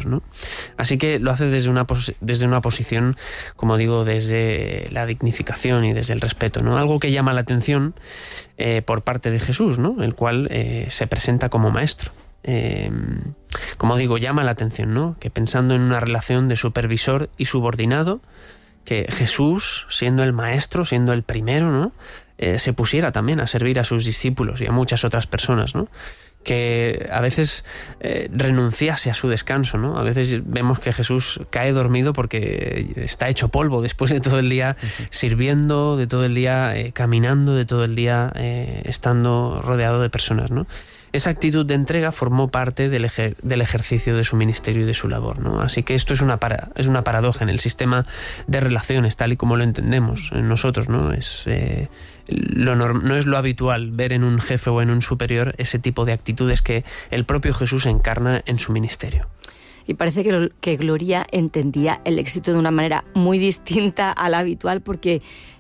Dios, ¿no? Así que lo hace desde una posición, como digo, desde la dignificación y desde el respeto, ¿no? Algo que llama la atención por parte de Jesús, ¿no? El cual se presenta como maestro. Como digo, llama la atención, ¿no? Que pensando en una relación de supervisor y subordinado, que Jesús, siendo el maestro, siendo el primero, ¿no? Se pusiera también a servir a sus discípulos y a muchas otras personas, ¿no? Que a veces renunciase a su descanso, ¿no? A veces vemos que Jesús cae dormido porque está hecho polvo después de todo el día sirviendo, de todo el día caminando, de todo el día estando rodeado de personas, ¿no? Esa actitud de entrega formó parte del ejercicio de su ministerio y de su labor, ¿no? Así que esto es una paradoja en el sistema de relaciones, tal y como lo entendemos nosotros, ¿no? No es lo habitual ver en un jefe o en un superior ese tipo de actitudes que el propio Jesús encarna en su ministerio. Y parece que Gloria entendía el éxito de una manera muy distinta a la habitual, porque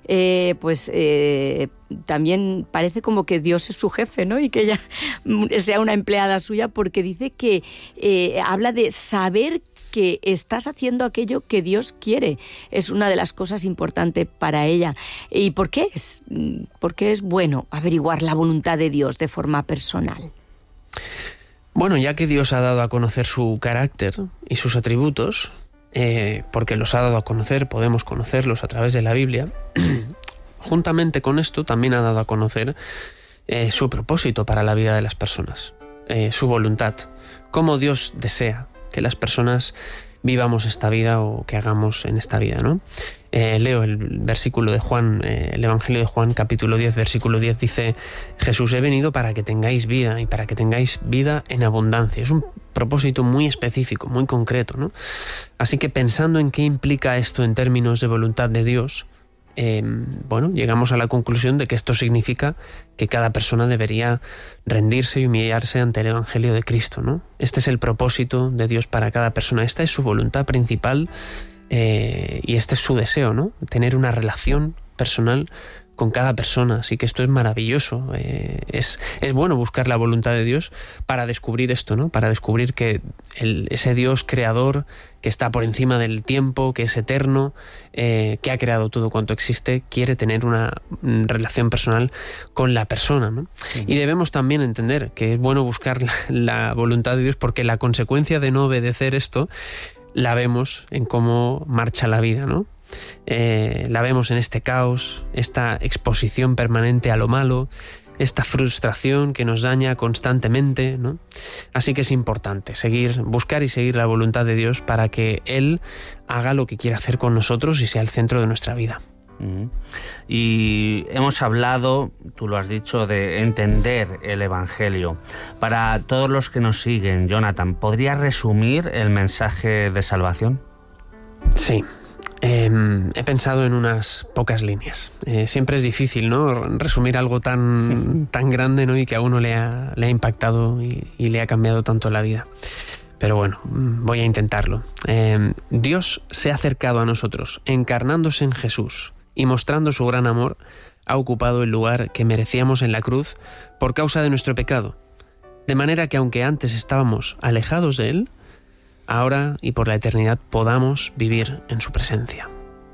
también parece como que Dios es su jefe, ¿no? Y que ella sea una empleada suya, porque dice que habla de saber que estás haciendo aquello que Dios quiere. Es una de las cosas importantes para ella. ¿Y por qué es? Porque es bueno averiguar la voluntad de Dios de forma personal. Bueno, ya que Dios ha dado a conocer su carácter y sus atributos, porque los ha dado a conocer, podemos conocerlos a través de la Biblia, juntamente con esto también ha dado a conocer su propósito para la vida de las personas, su voluntad, cómo Dios desea que las personas vivamos esta vida o que hagamos en esta vida, ¿no? Leo el versículo de Juan, el Evangelio de Juan, capítulo 10, versículo 10, dice: Jesús, he venido para que tengáis vida y para que tengáis vida en abundancia. Es un propósito muy específico, muy concreto, ¿no? Así que pensando en qué implica esto en términos de voluntad de Dios, llegamos a la conclusión de que esto significa que cada persona debería rendirse y humillarse ante el Evangelio de Cristo, ¿no? Este es el propósito de Dios para cada persona, esta es su voluntad principal y este es su deseo, ¿no? Tener una relación personal con cada persona, así que esto es maravilloso. Es bueno buscar la voluntad de Dios para descubrir esto, ¿no? Para descubrir que ese Dios creador, que está por encima del tiempo, que es eterno, que ha creado todo cuanto existe, quiere tener una relación personal con la persona, ¿no? Sí. Y debemos también entender que es bueno buscar la voluntad de Dios, porque la consecuencia de no obedecer esto la vemos en cómo marcha la vida, ¿no? La vemos en este caos, esta exposición permanente a lo malo, esta frustración que nos daña constantemente, ¿no? Así que es importante buscar y seguir la voluntad de Dios para que Él haga lo que quiere hacer con nosotros y sea el centro de nuestra vida. Y hemos hablado, tú lo has dicho, de entender el Evangelio. Para todos los que nos siguen, Jonathan, ¿podrías resumir el mensaje de salvación? Sí. He pensado en unas pocas líneas. Siempre es difícil, ¿no? Resumir algo tan grande, ¿no? Y que a uno le ha impactado y le ha cambiado tanto la vida. Pero bueno, voy a intentarlo. Dios se ha acercado a nosotros, encarnándose en Jesús y mostrando su gran amor, ha ocupado el lugar que merecíamos en la cruz por causa de nuestro pecado. De manera que aunque antes estábamos alejados de Él, ahora y por la eternidad podamos vivir en su presencia.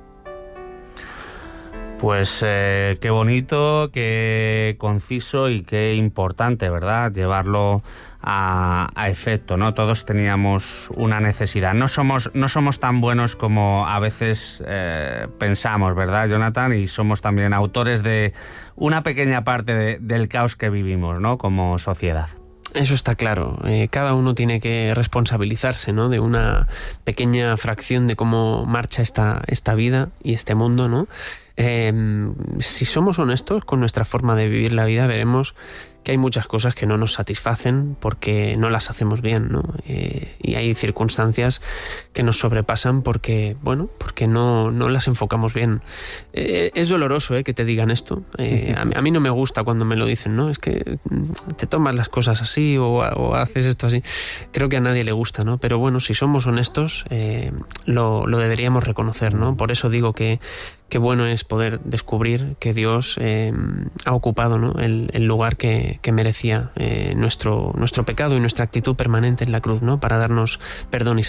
Pues qué bonito, qué conciso y qué importante, ¿verdad? Llevarlo a efecto, ¿no? Todos teníamos una necesidad. No somos tan buenos como a veces pensamos, ¿verdad, Jonathan? Y somos también autores de una pequeña parte del caos que vivimos, ¿no? Como sociedad. Eso está claro. Cada uno tiene que responsabilizarse, ¿no? De una pequeña fracción de cómo marcha esta vida y este mundo, ¿no? Si somos honestos con nuestra forma de vivir la vida, veremos que hay muchas cosas que no nos satisfacen porque no las hacemos bien, ¿no? Y hay circunstancias que nos sobrepasan porque no las enfocamos bien. Es doloroso que te digan esto. A mí no me gusta cuando me lo dicen, ¿no? Es que te tomas las cosas así o haces esto así. Creo que a nadie le gusta, ¿no? Pero bueno, si somos honestos, lo deberíamos reconocer, ¿no? Por eso digo que qué bueno es poder descubrir que Dios ha ocupado, ¿no? el lugar que merecía nuestro pecado y nuestra actitud permanente en la cruz, ¿no? Para darnos perdón y